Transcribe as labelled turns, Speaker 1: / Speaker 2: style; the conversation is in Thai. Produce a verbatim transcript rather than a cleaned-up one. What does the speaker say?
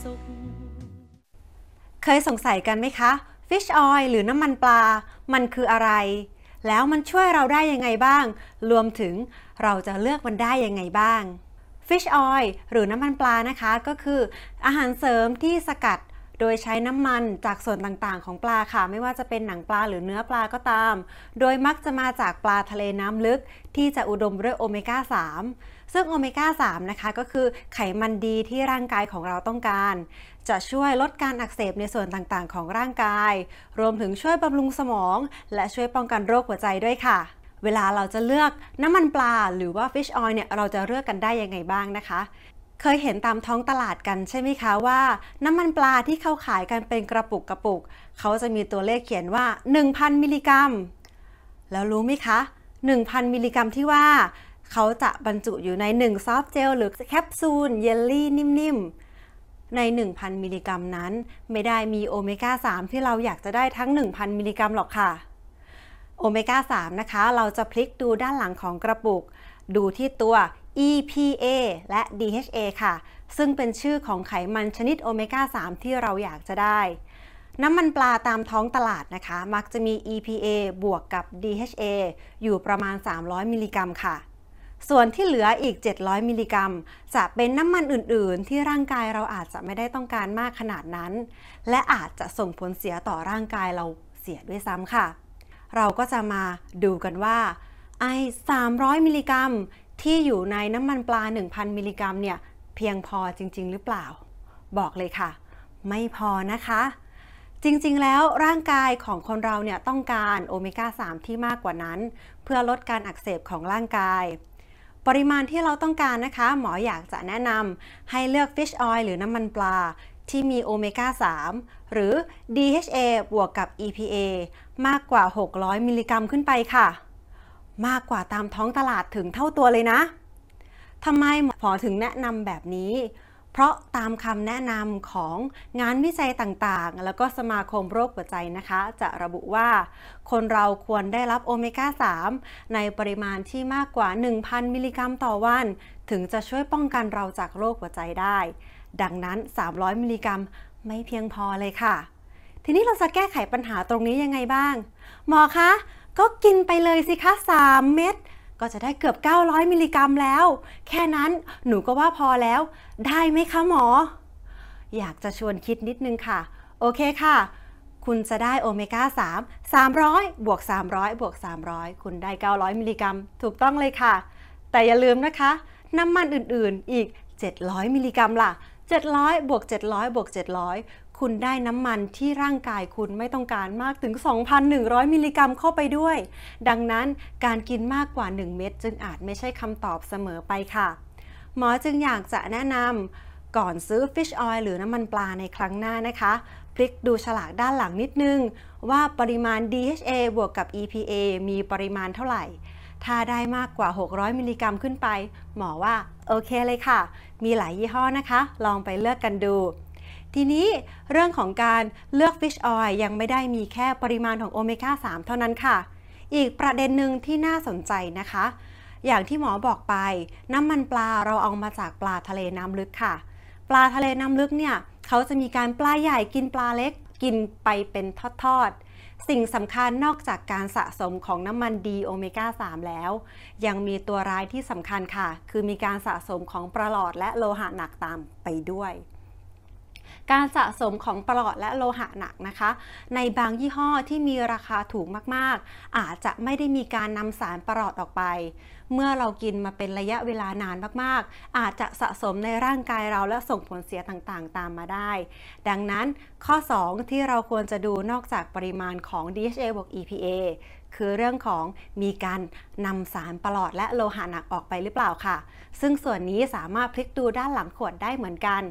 Speaker 1: สุข
Speaker 2: เคยสงสัยกันไหมคะ Fish Oil หรือน้ำมันปลา มันคืออะไร แล้วมันช่วยเราได้ยังไงบ้าง รวมถึงเราจะเลือกมันได้ยังไงบ้าง Fish Oil หรือน้ำมันปลานะคะก็คืออาหารเสริมที่สกัดโดยใช้น้ำมันจากส่วนต่างๆของปลาค่ะไม่ว่าจะเป็นหนังปลาหรือเนื้อปลาก็ตามโดยมักจะมาจากปลาทะเลน้ำลึกที่จะอุดมด้วยโอเมก้า สาม ซึ่งโอเมก้า สาม นะคะก็คือไขมันดีที่ร่างกายของเราต้องการจะช่วยลดการอักเสบในส่วนต่างๆของร่างกายรวมถึงช่วยบำรุงสมองและช่วยป้องกันโรคหัวใจด้วยค่ะเวลาเราจะเลือกน้ำมันปลาหรือว่า Fish Oil เนี่ยเราจะเลือกกันได้ยังไงบ้างนะคะเคยเห็นตามท้องตลาดกันใช่ไหมคะว่าน้ำมันปลาที่เขาขายกันเป็นกระปุกกระปุกเขาจะมีตัวเลขเขียนว่า หนึ่งพัน มิลลิกรัมแล้วรู้ไหมคะ หนึ่งพัน มิลลิกรัมที่ว่าเขาจะบรรจุอยู่ในหนึ่งซอฟต์เจลหรือแคปซูลเยลลี่นิ่มๆใน หนึ่งพัน มิลลิกรัมนั้นไม่ได้มีโอเมก้า สาม ที่เราอยากจะได้ทั้ง หนึ่งพัน มิลลิกรัมหรอกค่ะโอเมก้า สาม นะคะเราจะพลิกดูด้านหลังของกระปุกดูที่ตัว อี พี เอ และ ดี เอช เอ ค่ะซึ่งเป็นชื่อของไขมันชนิดโอเมก้า สาม ที่เราอยากจะได้น้ำมันปลาตามท้องตลาดนะคะมักจะมี อี พี เอ บวกกับ ดี เอช เอ อยู่ประมาณสามร้อยมิลลิกรัมค่ะส่วนที่เหลืออีกเจ็ดร้อยมิลลิกรัมจะเป็นน้ำมันอื่นๆที่ร่างกายเราอาจจะไม่ได้ต้องการมากขนาดนั้นและอาจจะส่งผลเสียต่อร่างกายเราเสียด้วยซ้ำค่ะเราก็จะมาดูกันว่าไอสามร้อยมิลลิกรัมที่อยู่ในน้ำมันปลา หนึ่งพัน มิลลิกรัมเนี่ยเพียงพอจริงๆหรือเปล่าบอกเลยค่ะไม่พอนะคะจริงๆแล้วร่างกายของคนเราเนี่ยต้องการโอเมก้า สาม ที่มากกว่านั้นเพื่อลดการอักเสบของร่างกายปริมาณที่เราต้องการนะคะหมออยากจะแนะนำให้เลือก Fish Oil หรือน้ำมันปลาที่มีโอเมก้า สาม หรือ ดี เอช เอ บวกกับ อี พี เอ มากกว่าหกร้อยมิลลิกรัมขึ้นไปค่ะมากกว่าตามท้องตลาดถึงเท่าตัวเลยนะทำไมหมอถึงแนะนำแบบนี้เพราะตามคำแนะนำของงานวิจัยต่างๆแล้วก็สมาคมโรคหัวใจนะคะจะระบุว่าคนเราควรได้รับโอเมก้า สาม ในปริมาณที่มากกว่า หนึ่งพัน มิลลิกรัมต่อวันถึงจะช่วยป้องกันเราจากโรคหัวใจได้ดังนั้นสามร้อยมิลลิกรัมไม่เพียงพอเลยค่ะทีนี้เราจะแก้ไขปัญหาตรงนี้ยังไงบ้างหมอคะก็กินไปเลยสิคะสามเม็ดก็จะได้เกือบเก้าร้อยมิลลิกรัมแล้วแค่นั้นหนูก็ว่าพอแล้วได้ไหมคะหมออยากจะชวนคิดนิดนึงค่ะโอเคค่ะคุณจะได้โอเมก้า สาม สามร้อยบวกสามร้อยบวกสามร้อยคุณได้เก้าร้อยมิลลิกรัมถูกต้องเลยค่ะแต่อย่าลืมนะคะน้ำมันอื่นๆอีกเจ็ดร้อยมิลลิกรัมล่ะเจ็ดร้อยบวกเจ็ดร้อยบวกเจ็ดร้อยคุณได้น้ำมันที่ร่างกายคุณไม่ต้องการมากถึง สองพันหนึ่งร้อย มิลลิกรัมเข้าไปด้วยดังนั้นการกินมากกว่าหนึ่งเม็ดจึงอาจไม่ใช่คำตอบเสมอไปค่ะหมอจึงอยากจะแนะนำก่อนซื้อ Fish Oil หรือน้ำมันปลาในครั้งหน้านะคะพลิกดูฉลากด้านหลังนิดนึงว่าปริมาณ ดี เอช เอ บวกกับ อี พี เอ มีปริมาณเท่าไหร่ถ้าได้มากกว่าหกร้อยมิลลิกรัมขึ้นไปหมอว่าโอเคเลยค่ะมีหลายยี่ห้อนะคะลองไปเลือกกันดูทีนี้เรื่องของการเลือก Fish Oil ยังไม่ได้มีแค่ปริมาณของโอเมก้า สาม เท่านั้นค่ะอีกประเด็นหนึ่งที่น่าสนใจนะคะอย่างที่หมอบอกไปน้ำมันปลาเราเอามาจากปลาทะเลน้ำลึกค่ะปลาทะเลน้ำลึกเนี่ยเขาจะมีการปลาใหญ่กินปลาเล็กกินไปเป็นทอดๆสิ่งสำคัญนอกจากการสะสมของน้ำมันดีโอเมก้า สาม แล้วยังมีตัวร้ายที่สำคัญค่ะคือมีการสะสมของปลาหลอดและโลหะหนักตามไปด้วยการสะสมของปลอดและโลหะหนักนะคะในบางยี่ห้อที่มีราคาถูกมากๆอาจจะไม่ได้มีการนำสารปลอดออกไปเมื่อเรากินมาเป็นระยะเวลานานมากๆอาจจะสะสมในร่างกายเราและส่งผลเสียต่างๆตามมาได้ดังนั้นข้อสองที่เราควรจะดูนอกจากปริมาณของ ดี เอช เอ บวก อี พี เอ คือเรื่องของมีการนำสารปลอดและโลหะหนักออกไปหรือเปล่าค่ะซึ่งส่วนนี้สามารถพลิกดูด้านหลังขวดได้เหมือนกัน